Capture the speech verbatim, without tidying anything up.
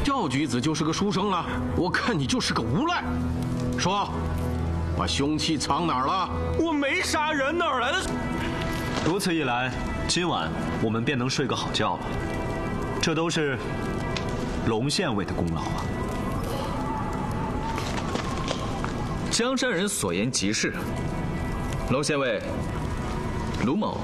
赵举子就是个书生了，我看你就是个无赖。说，把凶器藏哪儿了？ 我没杀人，哪儿来的？ 如此一来，今晚我们便能睡个好觉了。这都是龙县尉的功劳啊！ 江山人所言极是，龙县尉，卢某